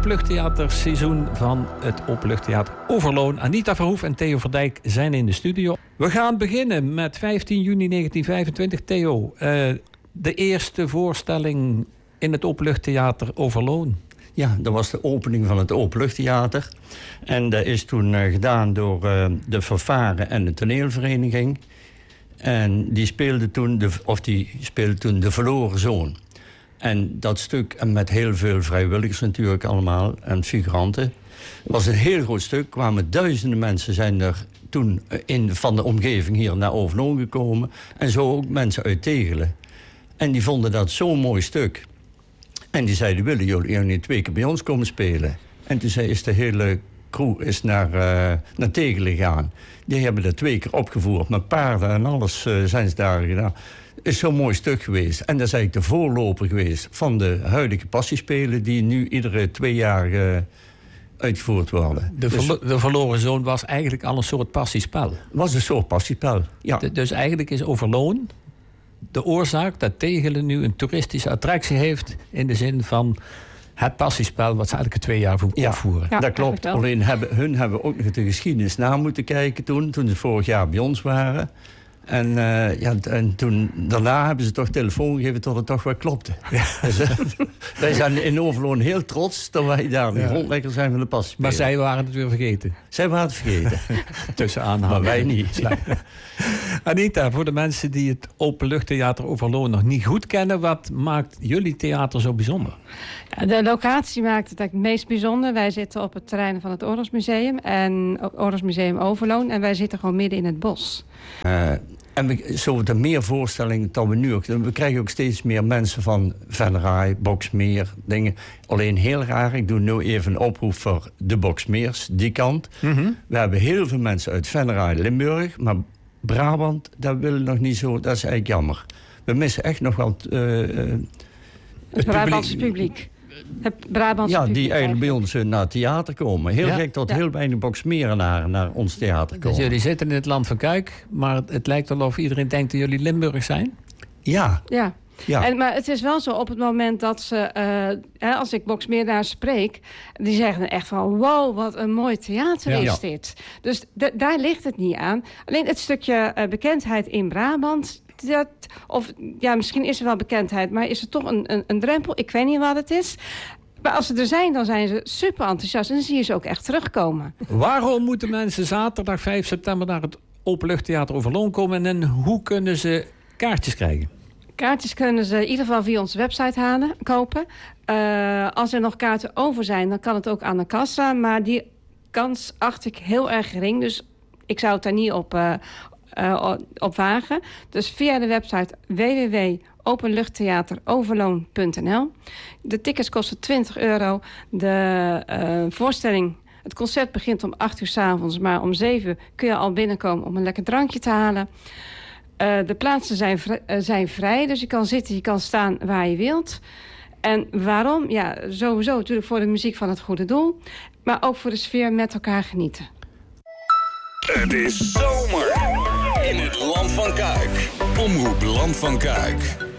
openluchttheaterseizoen van het Openluchttheater Overloon. Anita Verhoef en Theo Verdijk zijn in de studio. We gaan beginnen met 15 juni 1925. Theo, de eerste voorstelling in het Openluchttheater Overloon. Ja, dat was de opening van het Openluchttheater. En dat is toen gedaan door de fanfare en de toneelvereniging. En die speelde toen De Verloren Zoon. En dat stuk, en met heel veel vrijwilligers natuurlijk allemaal, en figuranten, was een heel groot stuk. Kwamen duizenden mensen zijn er toen van de omgeving hier naar Overloon gekomen. En zo ook mensen uit Tegelen. En die vonden dat zo'n mooi stuk. En die zeiden, willen jullie 2 keer bij ons komen spelen? En toen is de hele crew naar Tegelen gegaan. Die hebben dat 2 keer opgevoerd. Met paarden en alles zijn ze daar gedaan. Is zo'n mooi stuk geweest. En dat is eigenlijk de voorloper geweest van de huidige passiespelen die nu iedere 2 jaar uitgevoerd worden. De Verloren Zoon was eigenlijk al een soort passiespel. Was een soort passiespel, ja. Dus eigenlijk is Overloon de oorzaak dat Tegelen nu een toeristische attractie heeft, in de zin van het passiespel wat ze elke 2 jaar opvoeren. Ja, dat klopt. Alleen hebben ook nog de geschiedenis na moeten kijken toen ze vorig jaar bij ons waren. En toen, daarna hebben ze toch telefoon gegeven tot het toch wel klopte. Ja. Dus, wij zijn in Overloon heel trots dat wij daar de grondlegger zijn van de passiespelen. Maar zij waren het weer vergeten. Zij waren het vergeten. Tussen aanhalen. Maar wij niet. Anita, voor de mensen die het Openluchttheater Overloon nog niet goed kennen, wat maakt jullie theater zo bijzonder? De locatie maakt het eigenlijk het meest bijzonder. Wij zitten op het terrein van het Oorlogsmuseum en Oorlogsmuseum Overloon. En wij zitten gewoon midden in het bos. En zo er meer voorstellingen dan we nu ook. We krijgen ook steeds meer mensen van Venray, Boxmeer, dingen. Alleen heel raar, ik doe nu even een oproep voor de Boxmeers, die kant. Mm-hmm. We hebben heel veel mensen uit Venray, Limburg, maar Brabant, dat willen nog niet zo. Dat is eigenlijk jammer. We missen echt nog wel het Brabantse publiek. Het Brabantse publiek die eigenlijk bij ons naar het theater komen. Heel gek dat heel weinig Boxmerenaren naar ons theater komen. Dus jullie zitten in het land van Kuik, maar het lijkt wel of iedereen denkt dat jullie Limburg zijn? Ja. Maar het is wel zo, op het moment dat ze, als ik Boxmeerdaars spreek, die zeggen echt van, wow, wat een mooi theater is dit. Dus daar ligt het niet aan. Alleen het stukje bekendheid in Brabant, misschien is er wel bekendheid, maar is er toch een drempel? Ik weet niet wat het is. Maar als ze er zijn, dan zijn ze super enthousiast en dan zie je ze ook echt terugkomen. Waarom moeten mensen zaterdag 5 september naar het Openluchttheater Overloon komen en hoe kunnen ze kaartjes krijgen? Kaartjes kunnen ze in ieder geval via onze website kopen. Als er nog kaarten over zijn, dan kan het ook aan de kassa. Maar die kans acht ik heel erg gering. Dus ik zou het daar niet op wagen. Dus via de website www.openluchttheateroverloon.nl. De tickets kosten €20. De voorstelling, het concert begint om 8 uur 's avonds. Maar om 7 kun je al binnenkomen om een lekker drankje te halen. De plaatsen zijn vrij, dus je kan zitten, je kan staan waar je wilt. En waarom? Ja, sowieso natuurlijk voor de muziek van het goede doel. Maar ook voor de sfeer met elkaar genieten. Het is zomer in het Land van Kuik. Omroep Land van Kuik.